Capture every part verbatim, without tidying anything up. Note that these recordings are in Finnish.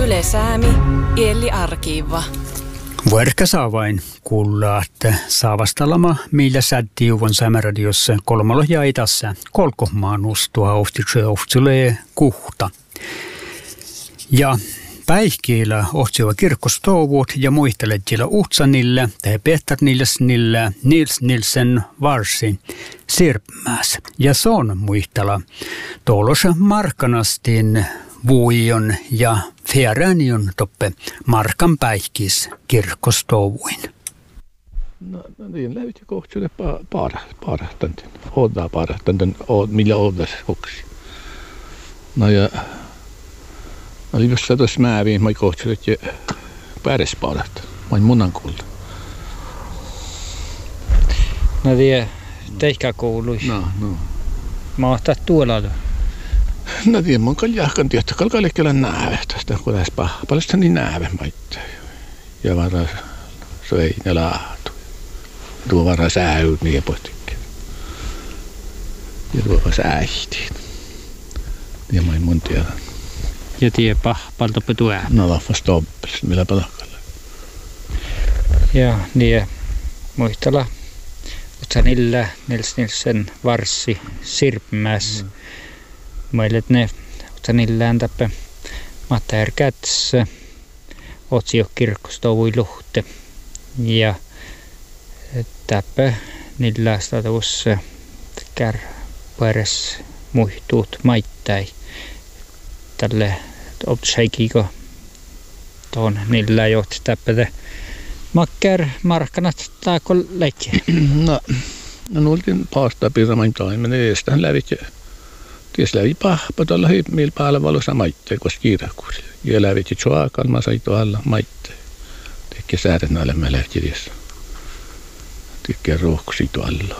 Yle Säämi, Elli Arkiva. Vuorka saa vain kuulla, että saavastalama millä sättiuvon Säämä-radiossa kolmalo jaitassa kolkomaan ustua ohtitse ohtsulee kuhta. Ja päihkiillä ohtsiva kirkkostouvut ja muisteletjillä uhtsanille tai Pettarnilsnille Nils Nilsen varsi sirpmäs. Ja se on muistella tuollaisen markkanastin vuijon ja färänjon toppe markan päihkis kirkkostouvuin. No, niin lähti kohtuulle paarahtanten. Oddaa paarahtanten, millä oddas koksi. No ja oli jossain tuossa määviin, mä kohtuulle, että päädes paarahtan. Mä olin munan kuulta. No vie teikä kouluis. No, no. Mä oon tuolla. No tiedän, mä oon kaljahkan tietty. Kalkaille kyllä näävä tästä, kun tässä paljon niin näävä maittaa. Ja varaa söi ja laatu. Tuo varaa säyt niin poistikin. Ja tuo säihtiin. Ja mä en mun tiedä. Ja tie pahpalta petua. No laffas toppis, millä palakalle. Ja niin muistella. Mutta niillä Nils Nilsen varssi sirpmäs. Mm. Meille ne otsanillään tappe Matta Erkätsä, otsio kirkkostouvui luhte ja tappe niillä status kär pares muistuut maittai tälle optseikiko tuon niillä johti tappe makkär markkanat taako leikki. No, no oltiin paastaa piiramain taimen edestähän lävitse. Ties lävi pahpa tuolla millä päällä valossa maitteen, koska kiirakuusi. Ja lävitse tjoakaan, mä sain tuolla maitteen. Tekee säädät näille mä lähti ties. Tekee ruohkusi tuolla.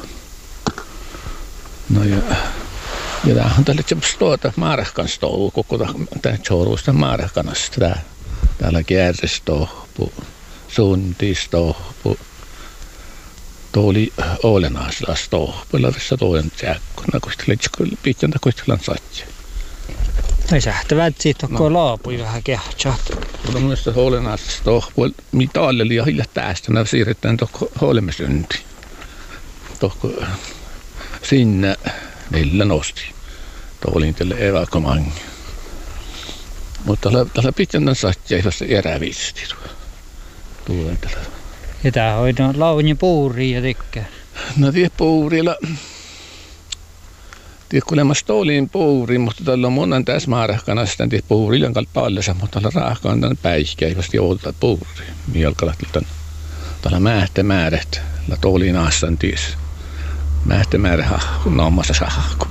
No ja, ja tää on tälle tuota maarahkan stovu, koko tää tjoruusta maarahkanasta. Tää, täällä kärjestohpu, suntistohpu. Tuo oli Oolenaasilla stohpuilla tässä toinen tjääkkona, kun sitten pitäntä koistelan satsia. Ei sähtävät siitä, kun laapui vähän kehtsat. Mutta mun mielestä Oolenaasilla stohpuilla, mitä alle liian hiljaa tästä, nämä siirretään tuohon Oolemesyntiin. Tuohon sinne meillä nosti. Tuo oli tälle evakomangi. Mutta tällä pitäntä satsia ei ole se erävisti. Tuo ei tällä. Ja tää on launi puuri ja tykkää. No tie puurilla. Tie kuulemassa oliin puuri, mutta tällä on monen tässä maarahkana sitten tie puurilla on kallessa, mutta tällä raahkaan tänne päihkä, ei vasta jouduta puuri. Mielkalla tällä mähtämäärät, tällä toliin assan ties. Mähtämäärä hahku, naamassa sahku.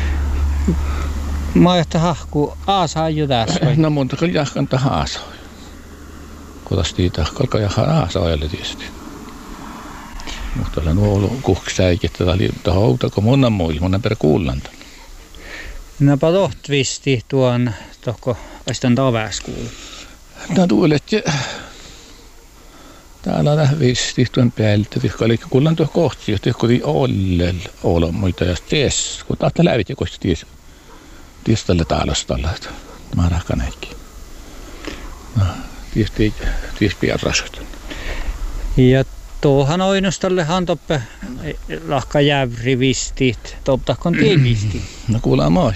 Mä oon hahku, aasa jo tässä vai? No monta kyllä jahkan tähän aasoi. Kotas tiitä, kalka jaha aasa ajalle tietysti. Mutta tällä nuo kuhksäikit, tätä oli hauta, kun monen muilla, monen per kuullanta. Näpä tohtvisti tuon, tohko aistan tavaaskuulu. No tuolet, täällä on visti tuon päältä, tihka oli kuullan tuo kohti, tihka oli ollel, olla muita, ja ties, kun tahta lävit ja kohti ties, ties tälle taalostalla, että maarahkaneikki. No. Tietysti ties piarrasut. Ja tuohan oinostollehan toppe lahka jävrivistit, toptakon tiivisti. No kuulaa moi.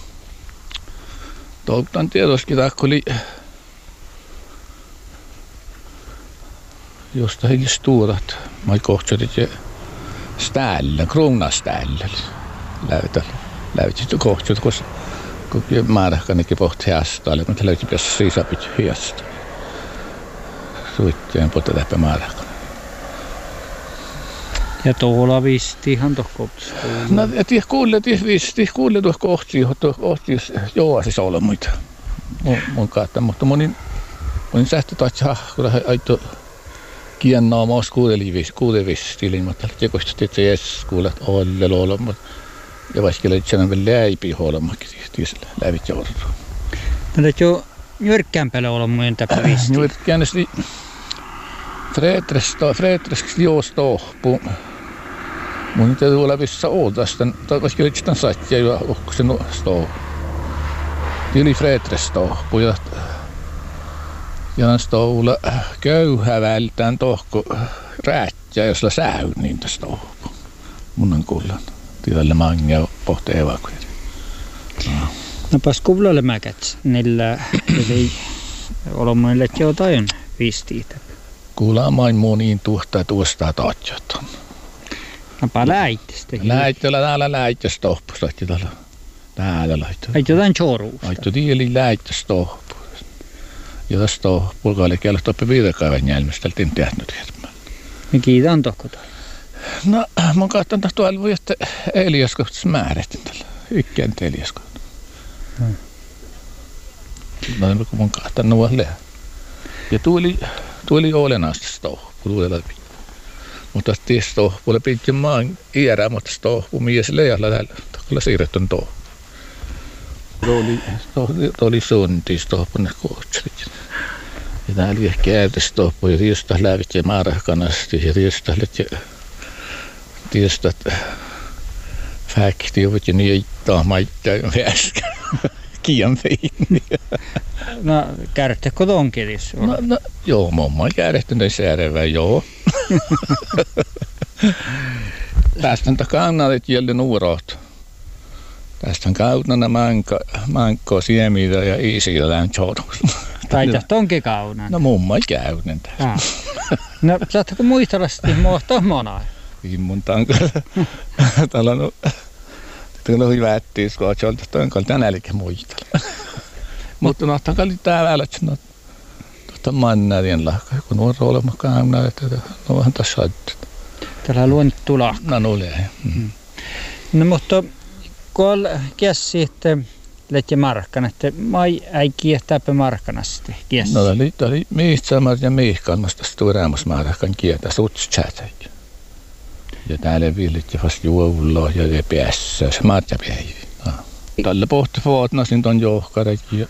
Toptan tietoskin taakko oli jostain stuurat. Mä kohtsarit ja ställä, kruunaställä. Läytä, läytä kohtsarit, koska maarahkanekin pohti heastalle, mutta läytä piässä siisapit hiasta. Suitteen puolta läppä maarahkan. Ja tuolla vistihan tohko. No tiedä kuulle, tiedä visti, kuulle tuohon kohti, tuohon kohti, joo siis olla muita. Mun kautta, mutta monin, monin sähtö taitsi hahkura, aito kiennaa maas kuude vistilin, mutta tekoista tietysti jes kuulet olle lolla, ja vaikka leitsänä vielä läipi huolemakin, tiedä lävit joudut. No tätä jo nyrkkäämpäällä olla muiden täppä visti. Nyrkkäännästi Fredriks juostohpu. Mun täytyy olla vissä oudastan, tai vaikka leitsän sattia jo uhkusen stohpu. Tili Fredriks stohpu ja Ja stoula köyhä vältään tohko räättää, jos la säyn niin tästä tohko. Mun on kuullaan. Tiedällä mangia pohti evakueeri. No pas kuulalle mäkäts, niillä eli olemme että jotain vistiitä. Kuullaan main muun niin tuhtaa tuosta taatjat. No pa läittistä. Läittöllä täällä läittöstä tohpus lähti täällä. Täällä läittöllä. Ai jotain choruusta. Ai tieli läittöstä tohpus. Ja tästä pulkaille kielä toppi viidekaivan jälmisteltiin tehnyt hirveän. Me kiitän tohko toi. No, mä oon katsonut tuolla, että Eliaskohtas määrätin tällä. Ykkään Eliaskohtas. Hmm. No, kun mä oon katsonut nuolle. Ja tuoli, tuoli olennaista touhua, tuoli läpi. Mutta tietysti touhulle pitkin maan iärää, mutta touhu mies leijalla täällä. Kyllä siirretty touhu. Tuoli, tuoli suuntiin touhulle kootselit. Ja täällä oli käytössä touhu, ja tietysti lävitse määrähkanasti, ja tietysti lävitse tietysti, että fäkti ovat jo niitä maittaa väskä. Kian feini. No, kärjätkö ton kirjassa? No, no, joo, mä oon kärjähtynyt säädevä, joo. Tästä on kannatit jälleen nuorot. Tästä on kaunana manko, manko siemitä ja iisiä lään choudus. Taita tonkin kaunan. No mumma käynen tästä. Ah. No, saatko muistella sitten muohtaa monaa? Mun tankalla. Täällä on, täällä on hyvä ättiis, kun oot jolta tankalla tänä elikä muistella. Mutta no, tankalla täällä, että no, tuota mannarien lahka, kun nuo roolema kaunaa, että no vähän tässä saattaa. Täällä on luonut tulaa. No, no ole. Mm. No, mutta kun kiessi, että lehti markkana, että mai ei kiehtääpä markkana sitten kiessi. No, tämä oli miihtämässä ja miihkalmasta stuuräämässä markkan kietä, sutsäätäikin. Ja täällä villitti vasta juovulla ja se päässä, se marjapäivi. Tällä pohti vuotnasin ton johkarekin ja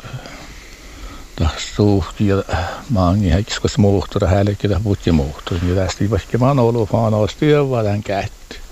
suhki ja maangi häkis, kun se muhtura häällekin ja puhti muhtura. Ja tästä vaikka mä oon ollut vaan olisi työvallan kähty.